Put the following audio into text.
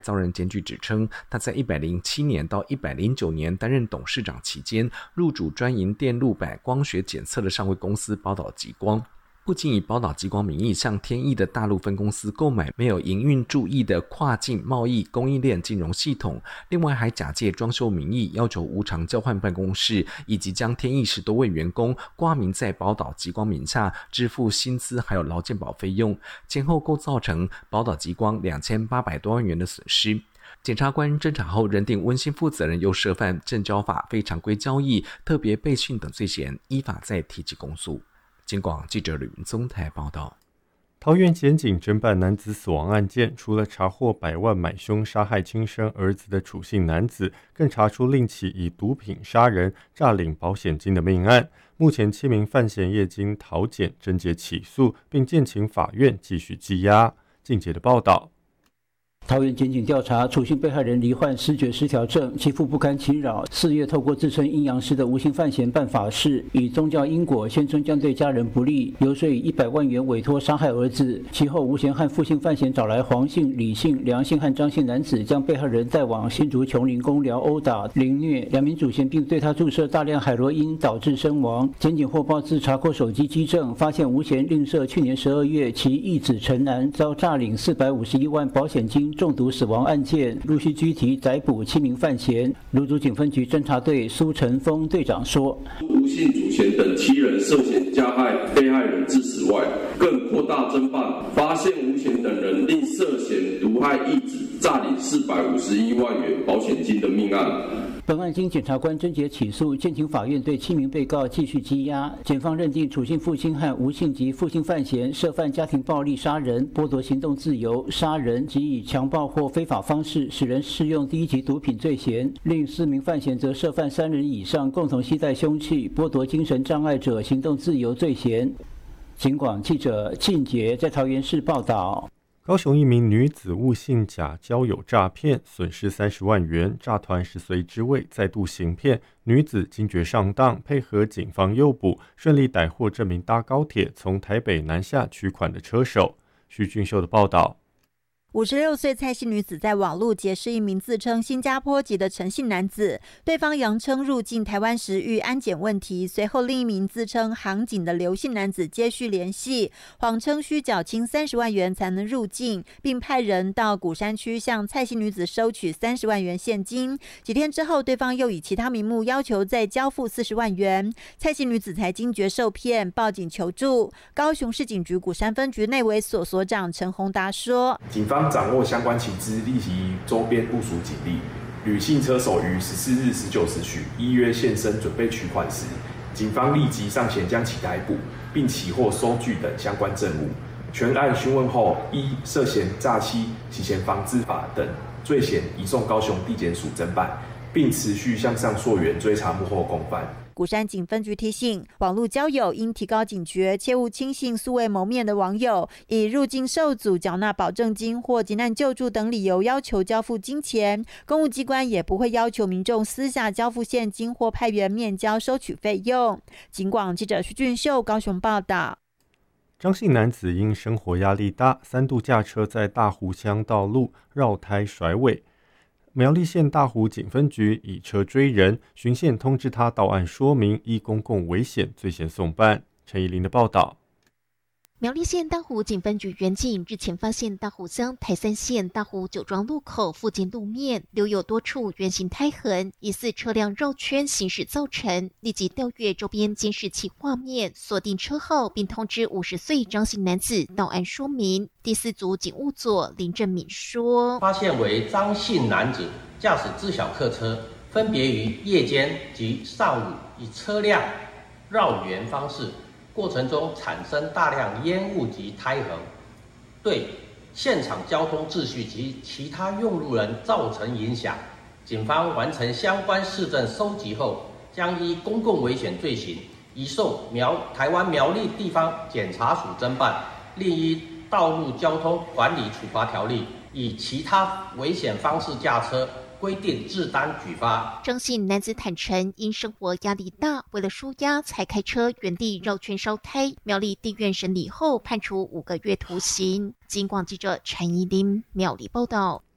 遭人检举指称，他在107年到109年担任董事长期间，入主专营电路板光学检测的上柜公司宝岛极光，不仅以宝岛极光名义向天翼的大陆分公司购买没有营运注意的跨境贸易供应链金融系统，另外还假借装修名义要求无偿交换办公室，以及将天翼10多位员工挂名在宝岛极光名下支付薪资还有劳健保费用，前后构造成宝岛极光2800多万元的损失。检察官侦查后认定温馨负责人又涉犯证交法非常规交易、特别备讯等罪嫌，依法再提起公诉。警广记者吕云宗台报道。 桃园检警侦办男子死亡案件，除了查获100万买凶杀害亲生儿子的楚姓男子，更查出另起以毒品杀人、诈领保险金的命案。目前7名犯嫌业经桃检侦结起诉，并建请法院继续羁押。靖杰的报道。 桃园检警调查，楚姓被害人罹患思觉失调症，其父不堪其扰，4月透过自称阴阳师的无形犯嫌办法事，以宗教因果宣称将对家人不利，游说以100万元委托杀害儿子。其后吴嫌和傅姓犯嫌找来黄姓、李姓、梁姓和张姓男子，将被害人带往新竹琼林公寮殴打、凌虐，2名主嫌并对他注射大量海洛因，导致身亡。检警获报自查扣手机基证，发现吴嫌另设去年12月其义子陈南遭诈领451万保险金中毒死亡案件，陆续拘提逮捕7名犯嫌。芦竹警分局侦查队苏成峰队长说：“ 吴姓主嫌等7人涉嫌加害被害人致死外，更扩大侦办，发现吴嫌等人另涉嫌毒害义子、诈领451万元保险金的命案。” 本案经检察官侦结起诉，建请法院对7名被告继续羁押。检方认定楚姓父亲和吴姓及傅姓犯嫌涉犯家庭暴力杀人、剥夺行动自由、杀人及以强暴或非法方式使人适用第1级毒品罪嫌，另4名犯嫌则涉犯3人以上共同携带凶器、剥夺精神障碍者行动自由罪嫌。警广记者靖杰在桃园市报道。 高雄一名女子误信假交友诈骗，损失30万元，诈团10岁之位再度行骗，女子惊觉上当，配合警方诱捕，顺利逮获这名搭高铁从台北南下取款的车手。徐俊秀的报道。 56岁蔡姓女子在网络结识一名自称新加坡籍的陈姓男子，对方扬称入境台湾时遇安检问题，随后另一名自称航警的刘姓男子接续联系，谎称需缴清30万元才能入境，并派人到鼓山区向蔡姓女子收取30万元现金。几天之后，对方又以其他名目要求再交付40万元，蔡姓女子才惊觉受骗，报警求助。高雄市警局鼓山分局内委所所长陈宏达说：“ 警方掌握相关情资，立即周边部署警力。吕姓车手于14日19时许依约现身准备取款时，警方立即上前将其逮捕，并起获收据等相关证物。全案讯问后，依涉嫌诈欺、洗钱防治法等罪嫌移送高雄地检署侦办，并持续向上溯源追查幕后共犯。” 鼓山警分局提醒，网络交友应提高警觉，切勿轻信素未谋面的网友，以入境受阻、缴纳保证金或急难救助等理由要求交付金钱。公务机关也不会要求民众私下交付现金或派员面交收取费用。警广记者徐俊秀高雄报道。 张姓男子因生活压力大，3度驾车在大湖乡道路绕胎甩尾。苗栗县大湖警分局以车追人，巡线通知他到案说明，依公共危险罪嫌送办。陈怡琳的报道。 苗栗县大湖警分局员警日前发现大湖乡台三线大湖酒庄路口附近路面留有多处圆形胎痕，疑似车辆绕圈行驶造成，立即调阅周边监视器画面，锁定车号，并通知50岁张姓男子到案说明。第4组警务佐林正敏说， 发现为张姓男子驾驶自小客车，分别于夜间及上午以车辆绕圆方式，过程中产生大量烟雾及胎痕，对现场交通秩序及其他用路人造成影响。警方完成相关事证收集后，将依公共危险罪行移送台湾苗栗地方检察署侦办，另依道路交通管理处罚条例以其他危险方式驾车规定治单举发。 张姓男子坦承，因生活压力大，为了抒压才开车原地绕圈烧胎。苗栗地院审理后判处5个月徒刑。警广记者陈怡琳苗栗报道。